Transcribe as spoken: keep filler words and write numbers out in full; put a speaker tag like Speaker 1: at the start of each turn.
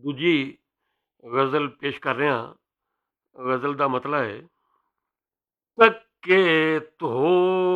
Speaker 1: ਦੂਜੀ ਗ਼ਜ਼ਲ ਪੇਸ਼ ਕਰ ਰਿਹਾ ਹਾਂ। ਗ਼ਜ਼ਲ ਦਾ ਮਤਲਬ ਹੈ ਤੱਕੇ ਧੋ